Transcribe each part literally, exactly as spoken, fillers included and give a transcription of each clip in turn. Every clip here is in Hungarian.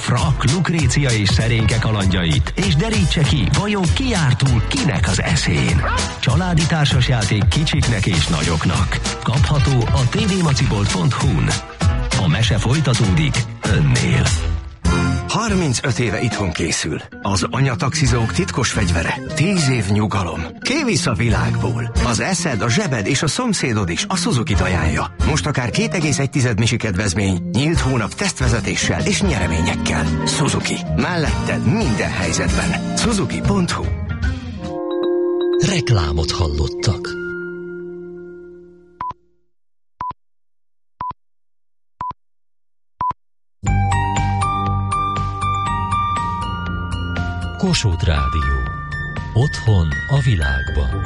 Frak, Lukrécia és Szerénke kalandjait, és derítse ki, vajon ki jár túl kinek az eszén. Családi társasjáték kicsiknek és nagyoknak. Kapható a tvmacibolt pont hu-n. A mese folytatódik önnél. harmincöt éve itthon készül. Az anyataxizók titkos fegyvere. tíz év nyugalom. Kivisz a világból. Az eszed, a zsebed és a szomszédod is a Suzuki-t ajánlja. Most akár két egész egy misi kedvezmény, nyílt hónap tesztvezetéssel és nyereményekkel. Suzuki. Melletted minden helyzetben. Suzuki pont hu. Reklámot hallottak. Kossuth Rádió. Otthon a világban.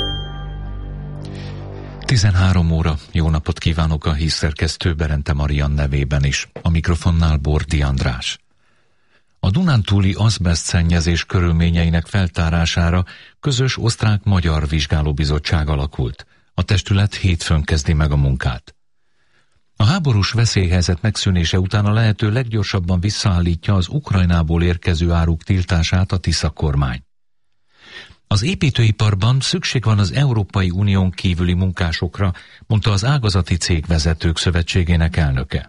tizenhárom óra. Jó napot kívánok a hírszerkesztő Berente Marian nevében is. A mikrofonnál Bordi András. A Dunántúli azbesztszennyezés körülményeinek feltárására közös osztrák-magyar vizsgálóbizottság alakult. A testület hétfőn kezdi meg a munkát. A háborús veszélyhelyzet megszűnése után a lehető leggyorsabban visszaállítja az Ukrajnából érkező áruk tiltását a Tisza kormány. Az építőiparban szükség van az Európai Unión kívüli munkásokra, mondta az Ágazati Cégvezetők Szövetségének elnöke.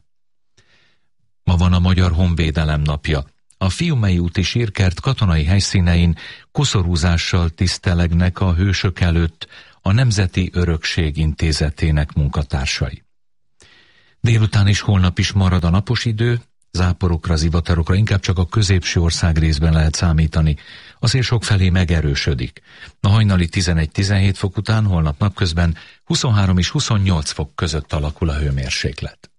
Ma van a Magyar Honvédelem napja. A Fiumei úti sírkert katonai helyszínein koszorúzással tisztelegnek a hősök előtt a Nemzeti Örökség Intézetének munkatársai. Délután és holnap is marad a napos idő, záporokra, zivatarokra inkább csak a középső ország részben lehet számítani. A szél sokfelé megerősödik. A hajnali tizenegy-tizenhét fok után holnap napközben huszonhárom és huszonnyolc fok között alakul a hőmérséklet.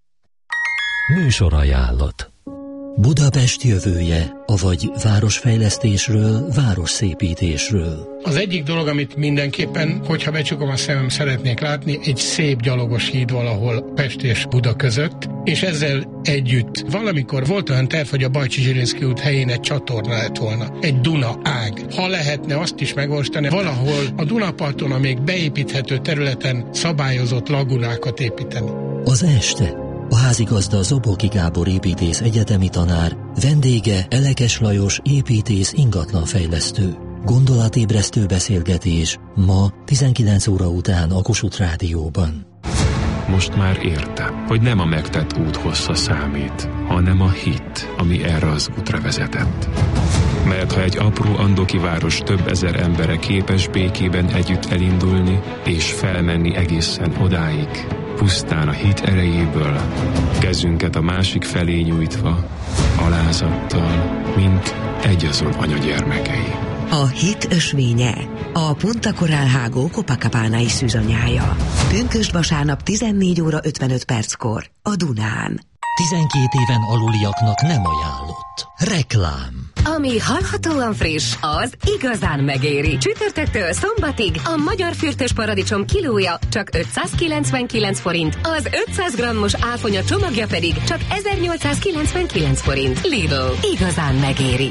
Műsorajánlat. Budapest jövője, avagy városfejlesztésről, városszépítésről. Az egyik dolog, amit mindenképpen, hogyha becsukom a szemem, szeretnék látni, egy szép gyalogos híd valahol Pest és Buda között, és ezzel együtt valamikor volt olyan terv, hogy a Bajcsy-Zsilinszky út helyén egy csatorna lett volna, egy Duna ág. Ha lehetne azt is megvalósítani, valahol a Dunaparton a még beépíthető területen szabályozott lagunákat építeni. Az este. A házigazda Zoboki Gábor építész egyetemi tanár, vendége Elekes Lajos építész ingatlanfejlesztő. Gondolatébresztő beszélgetés ma tizenkilenc óra után a Kossuth Rádióban. Most már értem, hogy nem a megtett út hossza számít, hanem a hit, ami erre az útra vezetett. Mert ha egy apró andoki város több ezer embere képes békében együtt elindulni és felmenni egészen odáig, pusztán a hit erejéből, kezünket a másik felé nyújtva, alázattal, mint egyazon anyagyermekei. A hit ösvénye, a Punta Coral Hágó Copacabana-i szűzanyája. Pünkösd vasárnap tizennégy óra ötvenöt perckor a Dunán. tizenkét éven aluliaknak nem ajánlott. Reklám. Ami hallhatóan friss, az igazán megéri. Csütörtöktől szombatig a magyar fürtös paradicsom kilója csak ötszázkilencvenkilenc forint, az ötszáz grammos áfonya csomagja pedig csak ezernyolcszázkilencvenkilenc forint. Lidl, igazán megéri.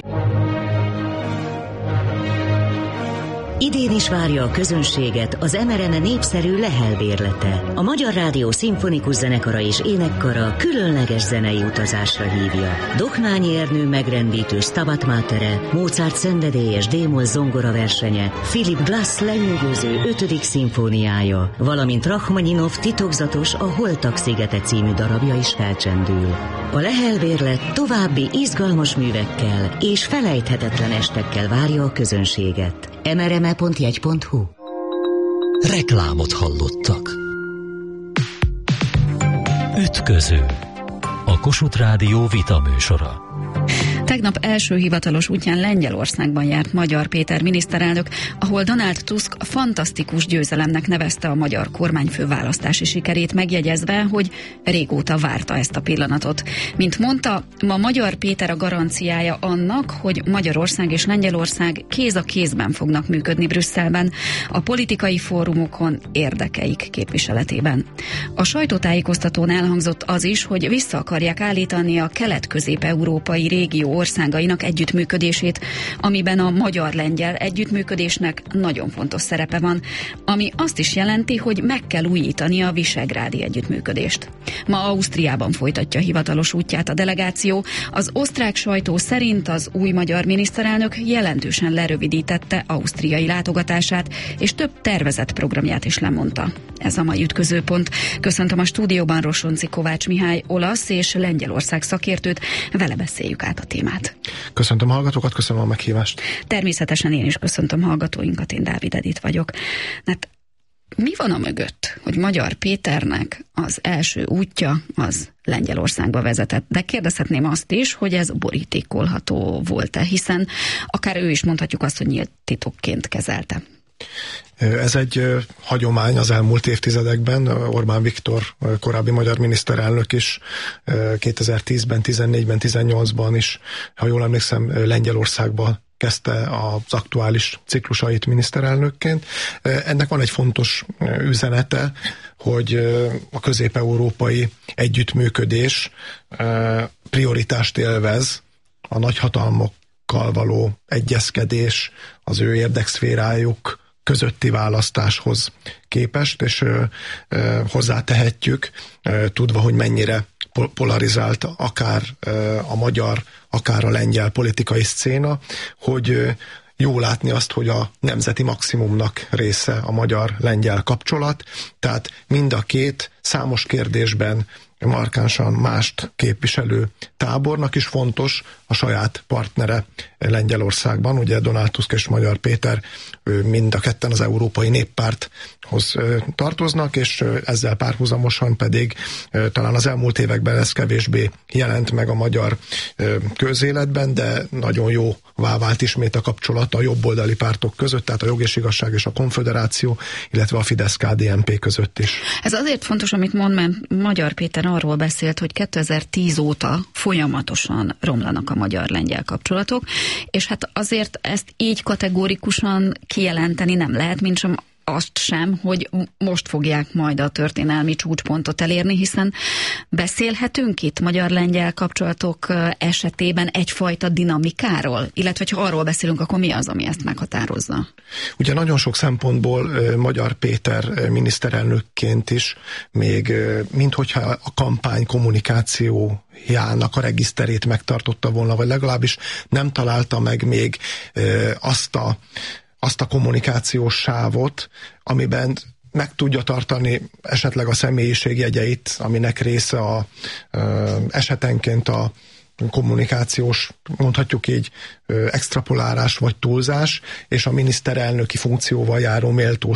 Idén is várja a közönséget az em er en népszerű Lehel bérlete. A Magyar Rádió Szimfonikus Zenekara és Énekkara különleges zenei utazásra hívja. Doknányi Ernő megrendítő Stabat Matere, Mozart szenvedélyes D-moll zongora versenye, Philip Glass lenyűgöző ötödik szimfóniája, valamint Rachmaninov titokzatos A Holtak szigete című darabja is felcsendül. A Lehel bérlet további izgalmas művekkel és felejthetetlen estekkel várja a közönséget. em er em e pont jegy pont hu. Reklámot hallottak. Ütköző. A Kossuth Rádió vitaműsora. Tegnap első hivatalos útján Lengyelországban járt Magyar Péter miniszterelnök, ahol Donald Tusk fantasztikus győzelemnek nevezte a magyar kormányfő választási sikerét, megjegyezve, hogy régóta várta ezt a pillanatot. Mint mondta, ma Magyar Péter a garanciája annak, hogy Magyarország és Lengyelország kéz a kézben fognak működni Brüsszelben, a politikai fórumokon érdekeik képviseletében. A sajtótájékoztatón elhangzott az is, hogy vissza akarják állítani a kelet-közép-európai régió országainak együttműködését, amiben a magyar-lengyel együttműködésnek nagyon fontos szerepe van, ami azt is jelenti, hogy meg kell újítani a visegrádi együttműködést. Ma Ausztriában folytatja hivatalos útját a delegáció. Az osztrák sajtó szerint az új magyar miniszterelnök jelentősen lerövidítette ausztriai látogatását, és több tervezett programját is lemondta. Ez a mai ütközőpont. Köszöntöm a stúdióban Rosonci Kovács Mihály olasz és Lengyelország szakértőt, vele beszéljük át a témát. Köszöntöm a hallgatókat, köszönöm a meghívást. Természetesen én is köszöntöm hallgatóinkat, én Dávid Edith vagyok. Hát mi van a mögött, hogy Magyar Péternek az első útja az Lengyelországba vezetett? De kérdezhetném azt is, hogy ez borítékolható volt-e, hiszen akár ő is mondhatjuk azt, hogy nyílt titokként kezelte. Ez egy hagyomány az elmúlt évtizedekben. Orbán Viktor, korábbi magyar miniszterelnök is kétezer-tízben, tizennégyben, tizennyolcban is, ha jól emlékszem, Lengyelországba kezdte az aktuális ciklusait miniszterelnökként. Ennek van egy fontos üzenete, hogy a közép-európai együttműködés prioritást élvez, a nagyhatalmakkal való egyezkedés, az ő érdekszférájuk közötti választáshoz képest, és ö, ö, hozzátehetjük, ö, tudva, hogy mennyire polarizált akár ö, a magyar, akár a lengyel politikai szcéna, hogy ö, jó látni azt, hogy a nemzeti maximumnak része a magyar-lengyel kapcsolat, tehát mind a két számos kérdésben markánsan mást képviselő tábornak is fontos a saját partnere Lengyelországban. Ugye Donald Tusk és Magyar Péter mind a ketten az Európai Néppárthoz tartoznak, és ezzel párhuzamosan pedig talán az elmúlt években ez kevésbé jelent meg a magyar közéletben, de nagyon jó vált ismét a kapcsolat a jobboldali pártok között, tehát a Jog és Igazság és a Konföderáció, illetve a Fidesz-ká dé en pé között is. Ez azért fontos, amit mond, mert Magyar Péter arról beszélt, hogy kétezer-tíz óta folyamatosan romlanak a magyar-lengyel kapcsolatok, és hát azért ezt így kategórikusan kijelenteni nem lehet, mint sem azt sem, hogy most fogják majd a történelmi csúcspontot elérni, hiszen beszélhetünk itt magyar-lengyel kapcsolatok esetében egyfajta dinamikáról, illetve ha arról beszélünk, akkor mi az, ami ezt meghatározza? Ugye nagyon sok szempontból Magyar Péter miniszterelnökként is, még minthogyha a kampány kommunikációjának a regiszterét megtartotta volna, vagy legalábbis nem találta meg még azt a azt a kommunikációs sávot, amiben meg tudja tartani esetleg a személyiségjegyeit, aminek része a ö, esetenként a kommunikációs, mondhatjuk így, extrapolálás vagy túlzás, és a miniszterelnöki funkcióval járó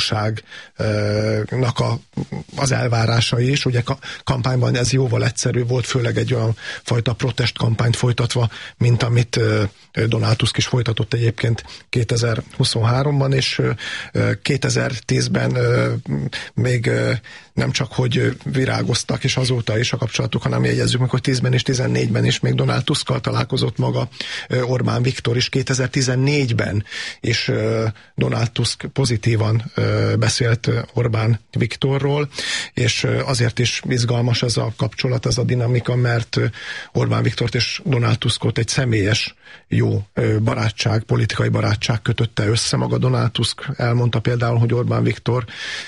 méltóságnak a, az elvárásai is. Ugye kampányban ez jóval egyszerű volt, főleg egy olyan fajta protestkampányt folytatva, mint amit Donald Tusk is folytatott egyébként kétezer-huszonháromban, és kétezer-tízben még nem csak, hogy virágoztak, és azóta is a kapcsolatuk, hanem jegyezzük meg, hogy tízben és tizennégyben is még Donald Tuskkal találkozott maga Orbán Viktor is, kétezer-tizennégyben is Donald Tusk pozitívan beszélt Orbán Viktorról, és azért is izgalmas ez a kapcsolat, ez a dinamika, mert Orbán Viktort és Donald Tuskot egy személyes jó barátság, politikai barátság kötötte össze. Maga Donald Tusk elmondta például, hogy Orbán Viktor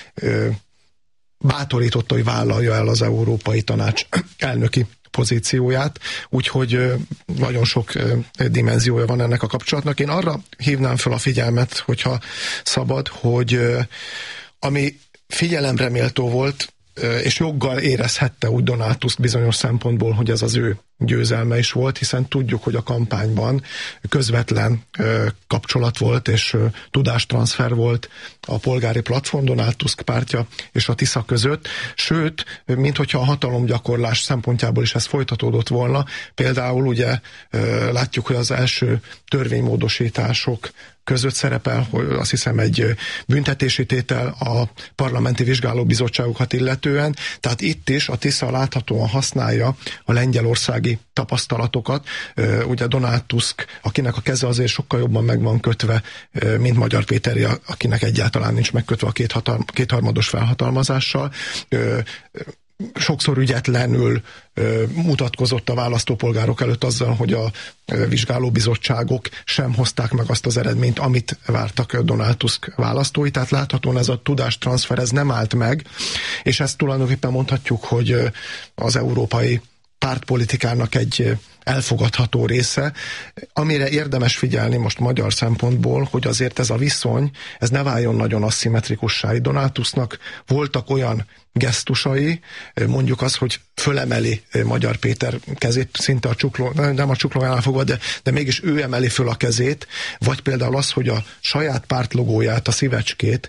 bátorította, hogy vállalja el az Európai Tanács elnöki pozícióját, úgyhogy nagyon sok dimenziója van ennek a kapcsolatnak. Én arra hívnám fel a figyelmet, hogyha szabad, hogy ami figyelemre méltó volt, és joggal érezhette úgy Donald Tusk bizonyos szempontból, hogy ez az ő győzelme is volt, hiszen tudjuk, hogy a kampányban közvetlen ö, kapcsolat volt, és ö, tudástranszfer volt a polgári platform, Donald Tusk pártja és a Tisza között, sőt, minthogyha a hatalomgyakorlás szempontjából is ez folytatódott volna. Például ugye ö, látjuk, hogy az első törvénymódosítások között szerepel, hogy azt hiszem egy büntetési tétel a parlamenti vizsgálóbizottságokat illetően, tehát itt is a Tisza láthatóan használja a lengyelországi tapasztalatokat. Ugye Donald Tusk, akinek a keze azért sokkal jobban meg van kötve, mint Magyar Péteri, akinek egyáltalán nincs megkötve a kéthatalm- kétharmados felhatalmazással, sokszor ügyetlenül ö, mutatkozott a választópolgárok előtt azzal, hogy a ö, vizsgálóbizottságok sem hozták meg azt az eredményt, amit vártak Donald Tusk választói, tehát láthatóan ez a tudástranszfer ez nem állt meg, és ezt tulajdonképpen mondhatjuk, hogy ö, az európai pártpolitikának egy elfogadható része, amire érdemes figyelni most magyar szempontból, hogy azért ez a viszony, ez ne váljon nagyon aszimmetrikussá. Donald Tusknak voltak olyan gesztusai, mondjuk az, hogy fölemeli Magyar Péter kezét, szinte a csukló, nem a csuklójánál fogva, de, de mégis ő emeli föl a kezét, vagy például az, hogy a saját pártlogóját, a szívecskét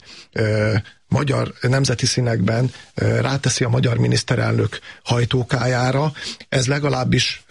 magyar nemzeti színekben ráteszi a magyar miniszterelnök hajtókájára, ez legalábbis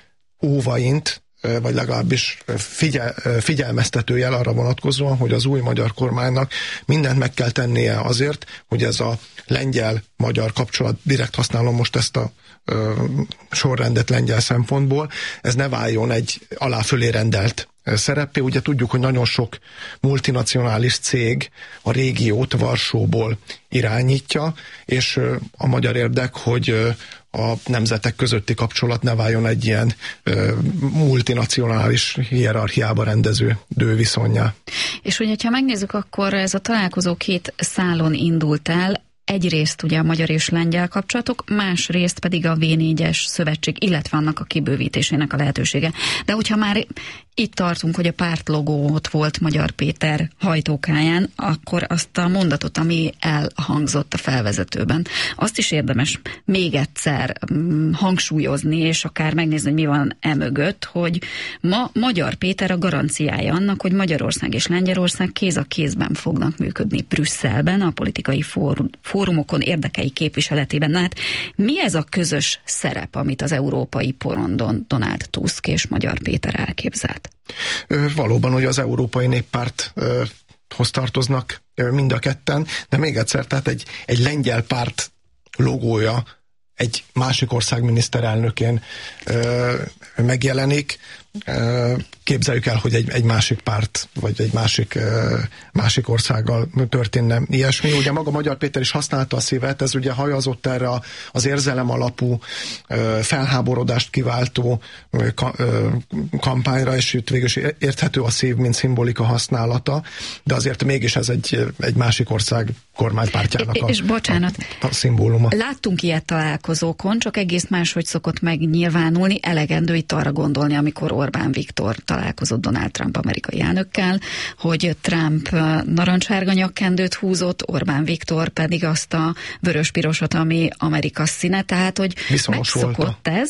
óvaint, vagy legalábbis figyel, figyelmeztető jel arra vonatkozóan, hogy az új magyar kormánynak mindent meg kell tennie azért, hogy ez a lengyel-magyar kapcsolat, direkt használom most ezt a ö, sorrendet lengyel szempontból, ez ne váljon egy alá-fölé rendelt szereppé. Ugye tudjuk, hogy nagyon sok multinacionális cég a régiót Varsóból irányítja, és a magyar érdek, hogy a nemzetek közötti kapcsolat ne váljon egy ilyen ö, multinacionális hierarchiába rendező viszonnyá. És ugye, ha megnézzük, akkor ez a találkozó két szálon indult el, egyrészt ugye a magyar és lengyel kapcsolatok, másrészt pedig a vé négyes szövetség, illetve annak a kibővítésének a lehetősége. De hogyha már itt tartunk, hogy a pártlogó ott volt Magyar Péter hajtókáján, akkor azt a mondatot, ami elhangzott a felvezetőben, azt is érdemes még egyszer hangsúlyozni, és akár megnézni, hogy mi van emögött, hogy ma Magyar Péter a garanciája annak, hogy Magyarország és Lengyelország kéz a kézben fognak működni Brüsszelben, a politikai fórum, fórumokon, érdekei képviseletében. Na hát mi ez a közös szerep, amit az európai porondon Donald Tusk és Magyar Péter elképzelt? Valóban, hogy az Európai Néppárthoz tartoznak mind a ketten, de még egyszer, tehát egy, egy lengyel párt logója egy másik ország miniszterelnökén ö, megjelenik. Ö, képzeljük el, hogy egy, egy másik párt, vagy egy másik, ö, másik országgal történne ilyesmi. Ugye maga Magyar Péter is használta a szívet, ez ugye hajazott erre az érzelem alapú, ö, felháborodást kiváltó ö, ka, ö, kampányra, és itt végül is érthető a szív, mint szimbolika használata, de azért mégis ez egy, egy másik ország kormánypártjának a, és bocsánat, a, a szimbóluma. Láttunk ilyet találkozókon, csak egész máshogy szokott megnyilvánulni, elegendő itt arra gondolni, amikor Orbán Viktor találkozott Donald Trump amerikai elnökkel, hogy Trump narancsárga nyakkendőt húzott, Orbán Viktor pedig azt a vörös-pirosat, ami Amerika színe, tehát hogy viszonos megszokott ez,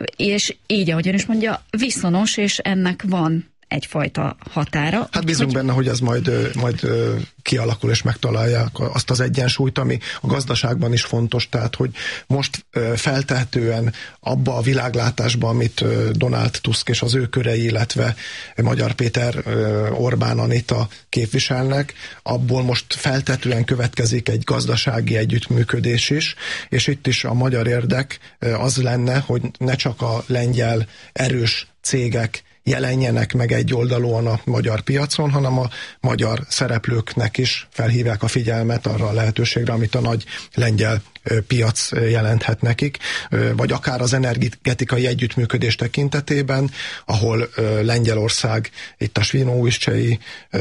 és így, ahogyan is mondja, viszonos, és ennek van egyfajta határa. Hát bízunk hogy... benne, hogy ez majd, majd kialakul és megtalálják azt az egyensúlyt, ami a gazdaságban is fontos, tehát hogy most feltehetően abba a világlátásba, amit Donald Tusk és az ő körei, illetve Magyar Péter, Orbán Anita képviselnek, abból most feltehetően következik egy gazdasági együttműködés is, és itt is a magyar érdek az lenne, hogy ne csak a lengyel erős cégek jelenjenek meg egyoldalúan a magyar piacon, hanem a magyar szereplőknek is felhívják a figyelmet arra a lehetőségre, amit a nagy lengyel piac jelenthet nekik, vagy akár az energetikai együttműködés tekintetében, ahol Lengyelország itt a Svinóujszcsei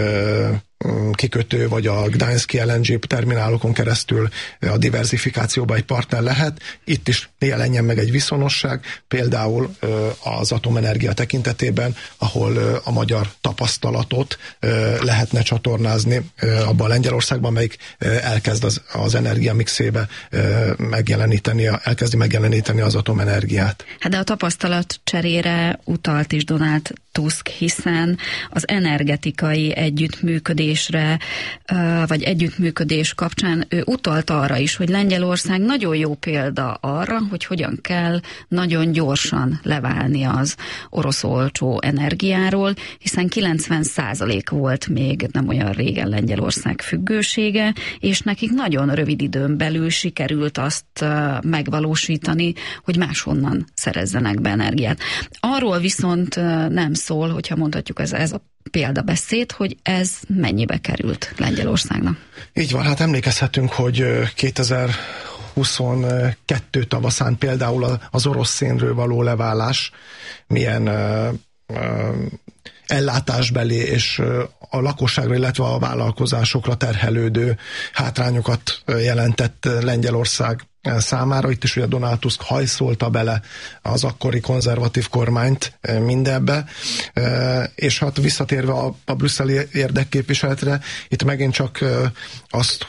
kikötő, vagy a Gdański el en gé terminálokon keresztül a diversifikációban egy partner lehet. Itt is jelenjen meg egy viszonosság, például az atomenergia tekintetében, ahol a magyar tapasztalatot lehetne csatornázni abban a Lengyelországban, melyik elkezd az, az energia mixébe megjeleníteni, elkezdi megjeleníteni az atomenergiát. Hát de a tapasztalat cserére utalt is Donald Tusk, hiszen az energetikai együttműködésre, vagy együttműködés kapcsán ő utalt arra is, hogy Lengyelország nagyon jó példa arra, hogy hogyan kell nagyon gyorsan leválni az orosz olcsó energiáról, hiszen kilencven százalék volt még nem olyan régen Lengyelország függősége, és nekik nagyon rövid időn belül sikerült azt megvalósítani, hogy máshonnan szerezzenek be energiát. Arról viszont nem szól, hogyha mondhatjuk ez, ez a példabeszéd, hogy ez mennyibe került Lengyelországnak. Így van, hát emlékezhetünk, hogy kétezer-huszonkettő tavaszán például az orosz szénről való leválás milyen ö, ö, ellátásbeli és a lakosságra, illetve a vállalkozásokra terhelődő hátrányokat jelentett Lengyelország számára. Itt is ugye Donald Tusk hajszolta bele az akkori konzervatív kormányt mindebbe, és hát visszatérve a, a brüsszeli érdekképviseletre, itt megint csak azt,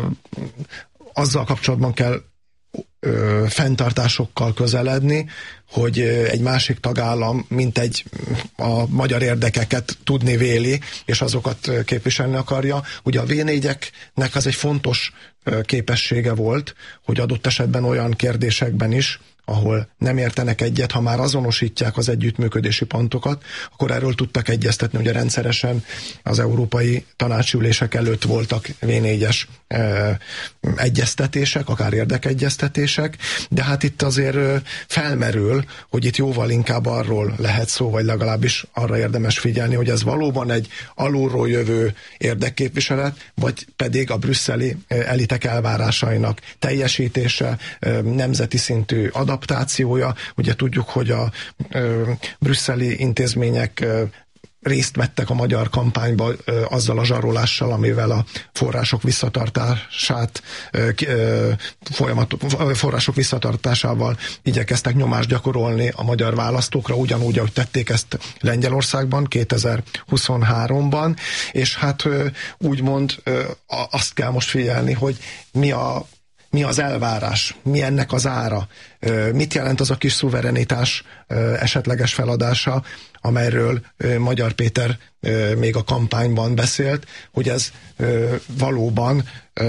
azzal kapcsolatban kell ö, fenntartásokkal közeledni, hogy egy másik tagállam mint egy a magyar érdekeket tudni véli, és azokat képviselni akarja. Ugye a vé négyeknek az egy fontos képessége volt, hogy adott esetben olyan kérdésekben is, ahol nem értenek egyet, ha már azonosítják az együttműködési pontokat, akkor erről tudtak egyeztetni, ugye rendszeresen az európai tanácsülések előtt voltak vé négyes e, egyeztetések, akár érdekegyeztetések, de hát itt azért e, felmerül, hogy itt jóval inkább arról lehet szó, vagy legalábbis arra érdemes figyelni, hogy ez valóban egy alulról jövő érdekképviselet, vagy pedig a brüsszeli elitek elvárásainak teljesítése, e, nemzeti szintű adat adaptációja. Ugye tudjuk, hogy a ö, brüsszeli intézmények ö, részt vettek a magyar kampányba ö, azzal a zsarolással, amivel a források visszatartását ö, ö, folyamat, források visszatartásával igyekeztek nyomást gyakorolni a magyar választókra, ugyanúgy, ahogy tették ezt Lengyelországban kétezer-huszonháromban, és hát ö, úgymond ö, azt kell most figyelni, hogy mi a mi az elvárás, mi ennek az ára, mit jelent az a kis szuverenitás esetleges feladása, amelyről Magyar Péter még a kampányban beszélt, hogy ez valóban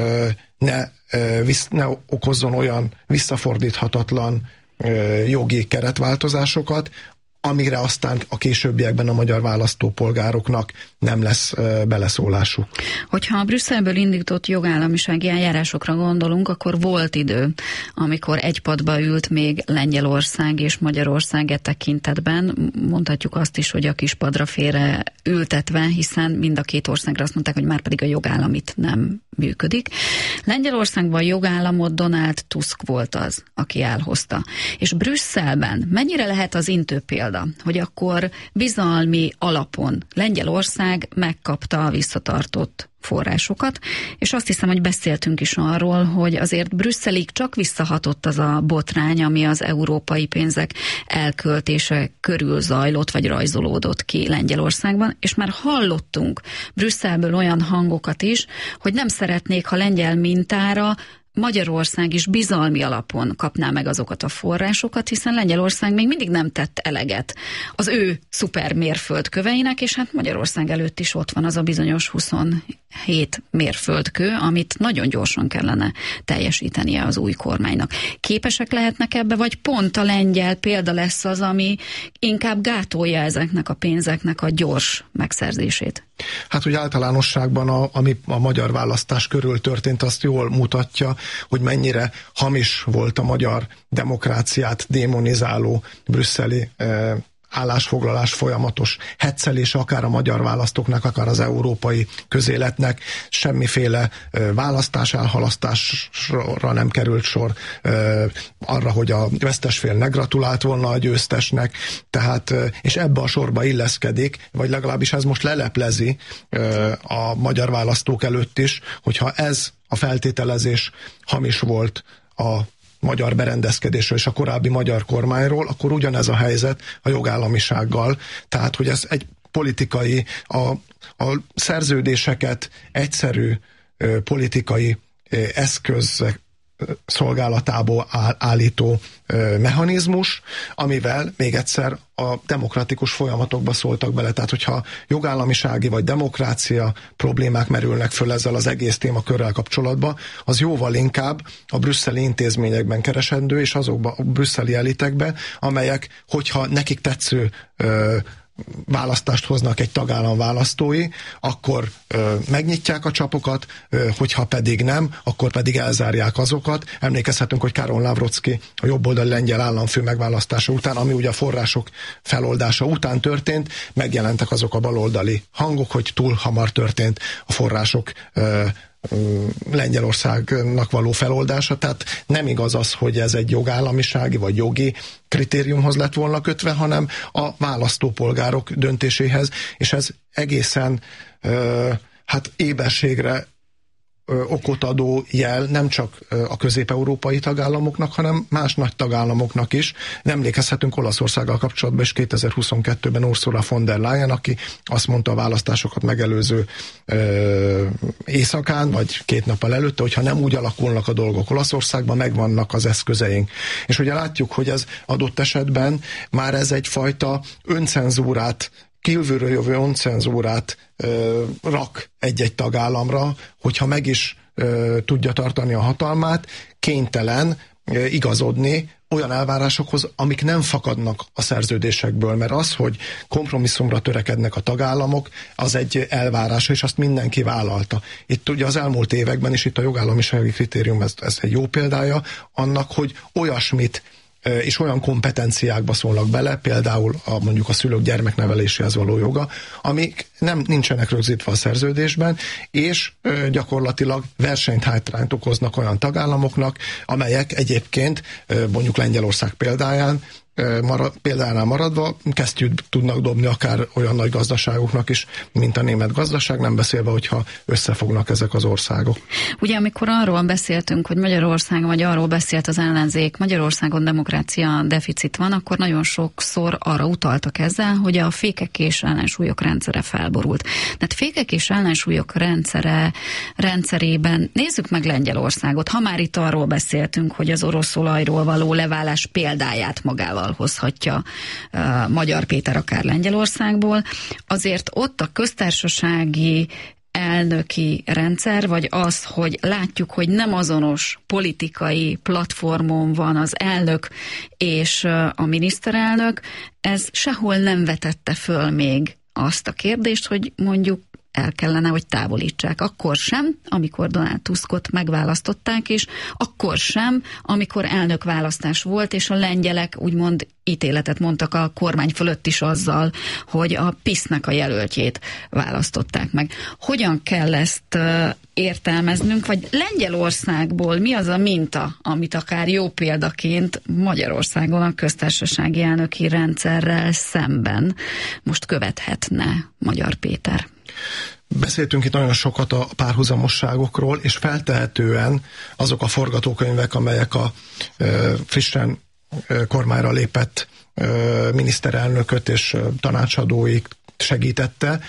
ne, ne okozzon olyan visszafordíthatatlan jogi keretváltozásokat, amire aztán a későbbiekben a magyar választópolgároknak nem lesz uh, beleszólásuk. Hogyha a Brüsszelből indított jogállamisági eljárásokra gondolunk, akkor volt idő, amikor egy padba ült még Lengyelország és Magyarország e tekintetben. Mondhatjuk azt is, hogy a kis padra félre ültetve, hiszen mind a két országra azt mondták, hogy már pedig a jogállam itt nem működik. Lengyelországban jogállamot Donald Tusk volt az, aki elhozta. És Brüsszelben mennyire lehet az intő példa, hogy akkor bizalmi alapon Lengyelország megkapta a visszatartott forrásokat, és azt hiszem, hogy beszéltünk is arról, hogy azért Brüsszelig csak visszahatott az a botrány, ami az európai pénzek elköltése körül zajlott, vagy rajzolódott ki Lengyelországban, és már hallottunk Brüsszelből olyan hangokat is, hogy nem szeretnék, ha lengyel mintára Magyarország is bizalmi alapon kapná meg azokat a forrásokat, hiszen Lengyelország még mindig nem tett eleget az ő szuper mérföldköveinek, és hát Magyarország előtt is ott van az a bizonyos huszonhét mérföldkő, amit nagyon gyorsan kellene teljesítenie az új kormánynak. Képesek lehetnek ebbe, vagy pont a lengyel példa lesz az, ami inkább gátolja ezeknek a pénzeknek a gyors megszerzését? Hát, hogy általánosságban a, ami a magyar választás körül történt, azt jól mutatja, hogy mennyire hamis volt a magyar demokráciát démonizáló brüsszeli eh, állásfoglalás folyamatos heccelése, akár a magyar választóknak, akár az európai közéletnek. Semmiféle eh, választás elhalasztásra nem került sor, eh, arra, hogy a vesztes fél ne gratulált volna a győztesnek, tehát, eh, és ebbe a sorba illeszkedik, vagy legalábbis ez most leleplezi eh, a magyar választók előtt is, hogyha ez a feltételezés hamis volt a magyar berendezkedésről és a korábbi magyar kormányról, akkor ugyanez a helyzet a jogállamisággal. Tehát, hogy ez egy politikai, a, a szerződéseket egyszerű ö, politikai ö, eszközek szolgálatából állító ö, mechanizmus, amivel még egyszer a demokratikus folyamatokba szóltak bele. Tehát, hogyha jogállamisági vagy demokrácia problémák merülnek föl ezzel az egész témakörrel kapcsolatban, az jóval inkább a brüsszeli intézményekben keresendő, és azokban a brüsszeli elitekben, amelyek, hogyha nekik tetsző ö, választást hoznak egy tagállam választói, akkor ö, megnyitják a csapokat, ö, hogyha pedig nem, akkor pedig elzárják azokat. Emlékezhetünk, hogy Karol Nawrocki a jobboldali lengyel államfő megválasztása után, ami ugye a források feloldása után történt, megjelentek azok a baloldali hangok, hogy túl hamar történt a források ö, Lengyelországnak való feloldása, tehát nem igaz az, hogy ez egy jogállamisági vagy jogi kritériumhoz lett volna kötve, hanem a választópolgárok döntéséhez, és ez egészen hát éberségre okot adó jel nem csak a közép-európai tagállamoknak, hanem más nagy tagállamoknak is. Emlékezhetünk Olaszországgal kapcsolatban is kétezer-huszonkettőben Ursula von der Leyen, aki azt mondta a választásokat megelőző ö, éjszakán, vagy két nappal előtte, hogyha nem úgy alakulnak a dolgok Olaszországban, megvannak az eszközeink. És ugye látjuk, hogy ez adott esetben már ez egyfajta öncenzúrát, kívülről jövő öncenzúrát ö, rak egy-egy tagállamra, hogyha meg is ö, tudja tartani a hatalmát, kénytelen ö, igazodni olyan elvárásokhoz, amik nem fakadnak a szerződésekből, mert az, hogy kompromisszumra törekednek a tagállamok, az egy elvárás, és azt mindenki vállalta. Itt ugye az elmúlt években is itt a jogállamisági kritérium, ez, ez egy jó példája annak, hogy olyasmit és olyan kompetenciákba szólnak bele, például a, mondjuk a szülők gyermekneveléséhez való joga, amik nem nincsenek rögzítve a szerződésben, és ö, gyakorlatilag versenyhátrányt okoznak olyan tagállamoknak, amelyek egyébként ö, mondjuk Lengyelország példáján Marad, példánál maradva kesztyűt tudnak dobni akár olyan nagy gazdaságoknak is, mint a német gazdaság, nem beszélve, hogyha összefognak ezek az országok. Ugye amikor arról beszéltünk, hogy Magyarországon, vagy arról beszélt az ellenzék, Magyarországon demokrácia deficit van, akkor nagyon sokszor arra utaltak ezzel, hogy a fékek és ellensúlyok rendszere felborult. Tehát fékek és ellensúlyok rendszere, rendszerében nézzük meg Lengyelországot. Ha már itt arról beszéltünk, hogy az orosz olajról való leválás példáját magával hozhatja uh, Magyar Péter akár Lengyelországból, azért ott a köztársasági elnöki rendszer, vagy az, hogy látjuk, hogy nem azonos politikai platformon van az elnök és uh, a miniszterelnök, ez sehol nem vetette föl még azt a kérdést, hogy mondjuk el kellene, hogy távolítsák. Akkor sem, amikor Donald Tuskot megválasztották, és akkor sem, amikor elnökválasztás volt, és a lengyelek úgymond ítéletet mondtak a kormány fölött is azzal, hogy a PiS-nek a jelöltjét választották meg. Hogyan kell ezt uh, értelmeznünk, vagy Lengyelországból mi az a minta, amit akár jó példaként Magyarországon a köztársasági elnöki rendszerrel szemben most követhetne Magyar Péter? Beszéltünk itt nagyon sokat a párhuzamosságokról, és feltehetően azok a forgatókönyvek, amelyek a ö, frissen ö, kormányra lépett ö, miniszterelnököt és ö, tanácsadóik segítette,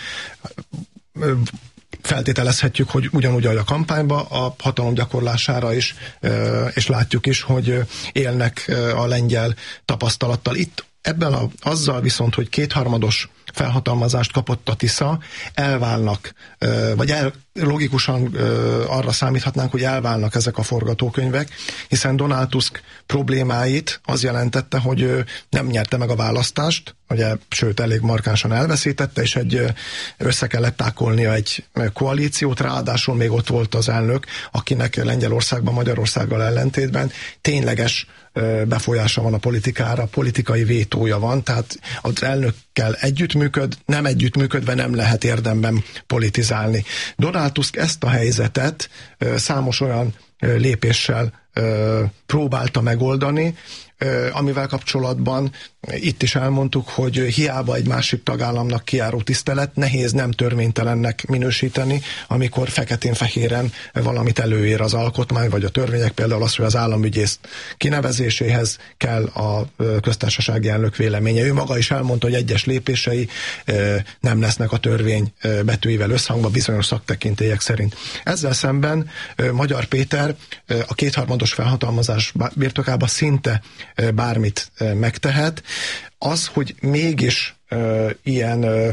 ö, feltételezhetjük, hogy ugyanúgy, ahogy a kampányban, a hatalom gyakorlására is, ö, és látjuk is, hogy élnek ö, a lengyel tapasztalattal. Itt ebben a, azzal viszont, hogy kétharmados felhatalmazást kapott a Tisza, elválnak, vagy el, logikusan arra számíthatnánk, hogy elválnak ezek a forgatókönyvek, hiszen Donald Tusk problémáit az jelentette, hogy ő nem nyerte meg a választást, ugye, sőt, elég markánsan elveszítette, és egy, össze kellett tákolnia egy koalíciót, ráadásul még ott volt az elnök, akinek Lengyelországban, Magyarországgal ellentétben tényleges befolyása van a politikára, politikai vétója van, tehát az elnökkel együttműköd, nem együttműködve nem lehet érdemben politizálni. Donald Tusk ezt a helyzetet számos olyan lépéssel próbálta megoldani, amivel kapcsolatban itt is elmondtuk, hogy hiába egy másik tagállamnak kijáró tisztelet, nehéz nem törvénytelennek minősíteni, amikor feketén-fehéren valamit előír az alkotmány, vagy a törvények, például az, hogy az államügyész kinevezéséhez kell a köztársasági elnök véleménye. Ő maga is elmondta, hogy egyes lépései nem lesznek a törvény betűivel összhangban bizonyos szaktekintélyek szerint. Ezzel szemben Magyar Péter a kétharmados felhatalmazás birtokában szinte bármit megtehet. Az, hogy mégis ö, ilyen ö,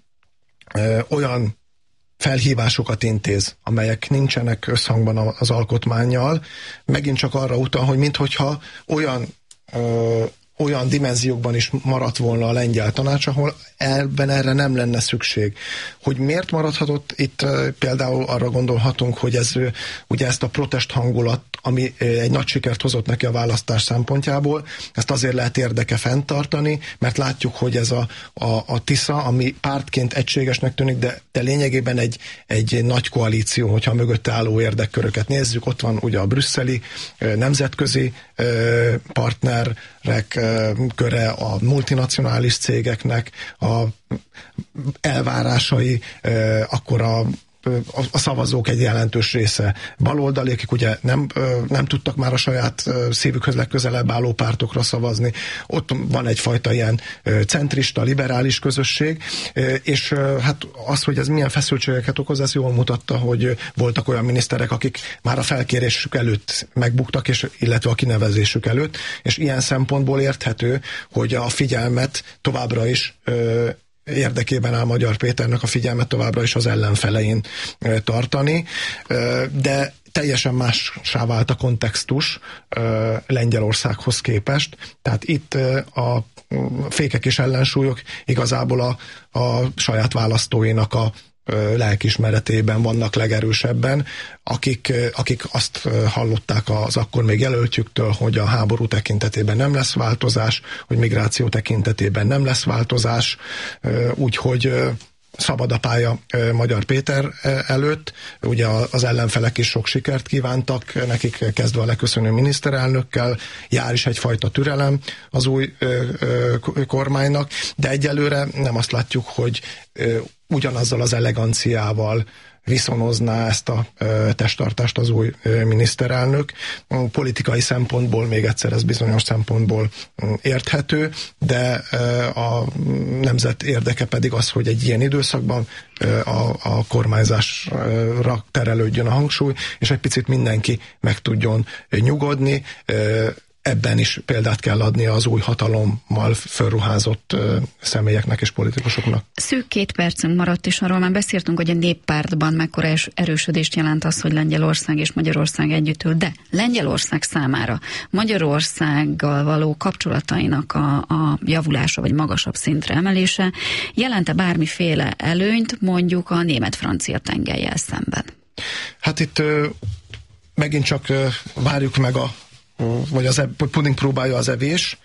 ö, olyan felhívásokat intéz, amelyek nincsenek összhangban az alkotmánnyal, megint csak arra utal, hogy minthogyha olyan ö, olyan dimenziókban is maradt volna a lengyel tanács, ahol elben erre nem lenne szükség. Hogy miért maradhatott itt, például arra gondolhatunk, hogy ez ugye ezt a protest hangulat, ami egy nagy sikert hozott neki a választás szempontjából, ezt azért lehet érdeke fenntartani, mert látjuk, hogy ez a, a, a Tisza, ami pártként egységesnek tűnik, de, de lényegében egy, egy nagy koalíció, hogyha a mögötte álló érdekköröket nézzük, ott van ugye a brüsszeli nemzetközi partnerek köre, a multinacionális cégeknek a elvárásai, akkor a a szavazók egy jelentős része baloldali, akik ugye nem, nem tudtak már a saját szívükhöz legközelebb álló pártokra szavazni. Ott van egyfajta ilyen centrista, liberális közösség, és hát az, hogy ez milyen feszültségeket okoz, ez jól mutatta, hogy voltak olyan miniszterek, akik már a felkérésük előtt megbuktak, és, illetve a kinevezésük előtt, és ilyen szempontból érthető, hogy a figyelmet továbbra is érdekében áll Magyar Péternek a figyelmet továbbra is az ellenfelein tartani, de teljesen mássá vált a kontextus Lengyelországhoz képest. Tehát itt a fékek és ellensúlyok igazából a, a saját választóinak a lelkiismeretében vannak legerősebben, akik, akik azt hallották az akkor még jelöltjüktől, hogy a háború tekintetében nem lesz változás, hogy migráció tekintetében nem lesz változás, úgyhogy szabad a pálya Magyar Péter előtt. Ugye az ellenfelek is sok sikert kívántak, nekik kezdve a leköszönő miniszterelnökkel, jár is egyfajta türelem az új kormánynak, de egyelőre nem azt látjuk, hogy ugyanazzal az eleganciával viszonozná ezt a ö, testtartást az új ö, miniszterelnök. Politikai szempontból, még egyszer ez bizonyos szempontból ö, érthető, de ö, a nemzet érdeke pedig az, hogy egy ilyen időszakban ö, a, a kormányzásra terelődjön a hangsúly, és egy picit mindenki meg tudjon nyugodni. Ö, Ebben is példát kell adni az új hatalommal fölruházott ö, személyeknek és politikusoknak. Szűk két percünk maradt, és arról már beszéltünk, hogy a néppártban mekkora erősödést jelent az, hogy Lengyelország és Magyarország együtt ül, de Lengyelország számára Magyarországgal való kapcsolatainak a, a javulása vagy magasabb szintre emelése jelente bármiféle előnyt mondjuk a német-francia tengellyel szemben? Hát itt ö, megint csak ö, várjuk meg a vagy az puding próbálja az evés,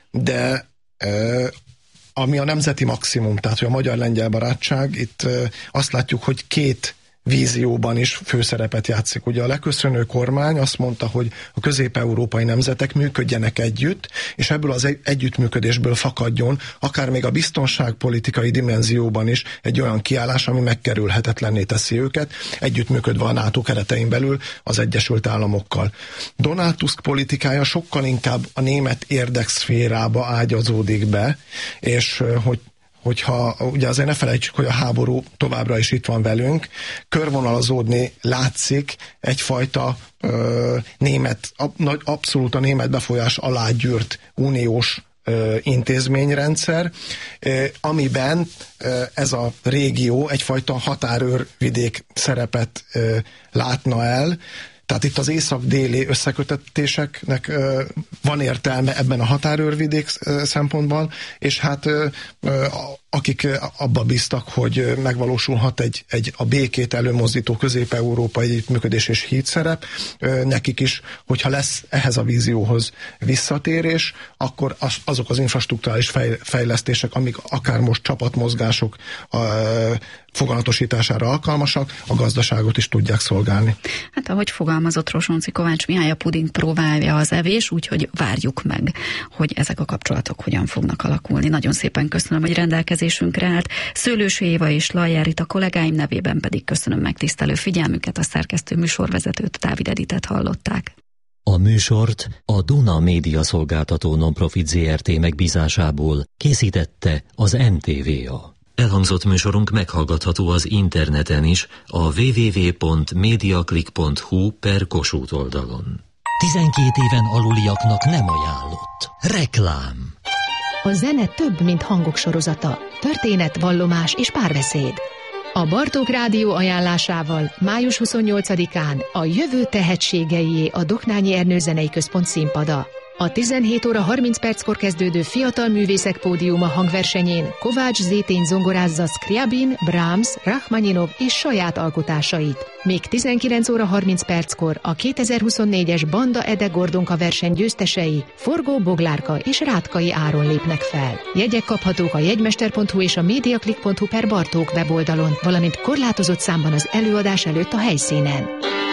de e, ami a nemzeti maximum, tehát hogy a magyar-lengyel barátság, itt e, azt látjuk, hogy két vízióban is főszerepet játszik. Ugye a leköszönő kormány azt mondta, hogy a közép-európai nemzetek működjenek együtt, és ebből az együttműködésből fakadjon akár még a biztonságpolitikai dimenzióban is egy olyan kiállás, ami megkerülhetetlenné teszi őket, együttműködve a NATO keretein belül az Egyesült Államokkal. Donald Tusk politikája sokkal inkább a német érdekszférába ágyazódik be, és hogy hogyha, ugye azért ne felejtsük, hogy a háború továbbra is itt van velünk, körvonalazódni látszik egyfajta ö, német, ab, abszolút a német befolyás alá gyűrt uniós ö, intézményrendszer, ö, amiben ö, ez a régió egyfajta határőrvidék szerepet ö, látna el. Tehát itt az észak-déli összekötetéseknek ö, van értelme ebben a határőrvidék szempontban, és hát ö, ö, akik abba bíztak, hogy megvalósulhat egy, egy a békét előmozdító közép-európai együttműködés és hídszerep, ö, nekik is, hogyha lesz ehhez a vízióhoz visszatérés, akkor az, azok az infrastrukturális fej, fejlesztések, amik akár most csapatmozgások ö, foganatosítására alkalmasak, a gazdaságot is tudják szolgálni. Hát ahogy fogalmazott Rosonci Kovács Mihály, a puding próbálja az evés, úgyhogy várjuk meg, hogy ezek a kapcsolatok hogyan fognak alakulni. Nagyon szépen köszönöm, hogy rendelkezésünkre állt. Szőlősi Éva és Lajjár Rita kollégáim nevében pedig köszönöm megtisztelő figyelmüket, a szerkesztő műsorvezetőt, Dávid Editet hallották. A műsort a Duna Média Szolgáltató Nonprofit zé er té megbízásából készítette az em té vé á. Elhangzott műsorunk meghallgatható az interneten is a double-u double-u double-u pont mediaclick pont hu per Kossuth oldalon. tizenkét éven aluliaknak nem ajánlott. Reklám. A zene több, mint hangok sorozata. Történet, vallomás és párbeszéd. A Bartók Rádió ajánlásával május huszonnyolcadikán a jövő tehetségeié a Doknányi Ernő Zenei Központ színpada. A tizenhét óra harminc perckor kezdődő Fiatal Művészek Pódiuma hangversenyén Kovács Zétény zongorázza Scriabin, Brahms, Rachmaninov és saját alkotásait. Még tizenkilenc óra harminc perckor a kétezer-huszonnégyes Banda Ede Gordonka verseny győztesei Forgó Boglárka és Rátkai Áron lépnek fel. Jegyek kaphatók a jegymester pont hu és a mediaclick pont hu per Bartók weboldalon, valamint korlátozott számban az előadás előtt a helyszínen.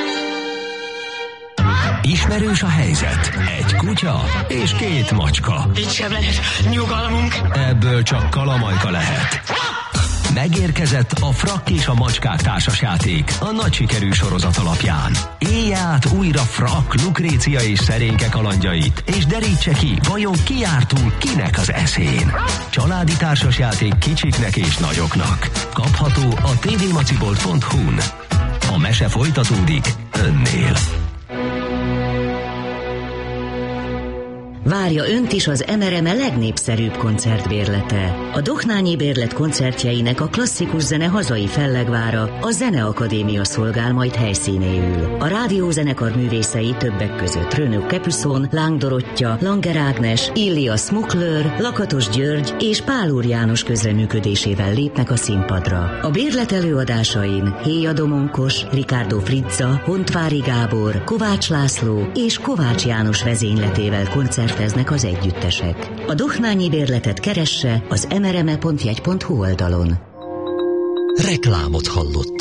Ismerős a helyzet. Egy kutya és két macska. Itt sem lehet nyugalmunk. Ebből csak kalamajka lehet. Megérkezett a Frakk és a macskák társasjáték a nagy sikerű sorozat alapján. Élj át újra Frakk, Lukrécia és Szerénke kalandjait, és derítse ki, vajon ki járt túl kinek az eszén. Családi társasjáték kicsiknek és nagyoknak. Kapható a tvmacibolt pont hu-n. A mese folytatódik önnél. Várja önt is az em er em legnépszerűbb koncertbérlete. A Dohnányi Bérlet koncertjeinek a klasszikus zene hazai fellegvára, a Zeneakadémia szolgál majd helyszínéül. A rádiózenekar művészei többek között Renaud Capuçon, Láng Dorottya, Langer Ágnes, Illia Smukler, Lakatos György és Pál Úr János közreműködésével lépnek a színpadra. A bérlet előadásain Héja Domonkos, Ricardo Frizza, Hontvári Gábor, Kovács László és Kovács János vezényletével koncert teznek az együttesek. A Dohnányi Bérletet keresse az em er em pont jegy pont hu oldalon. Reklámot hallott.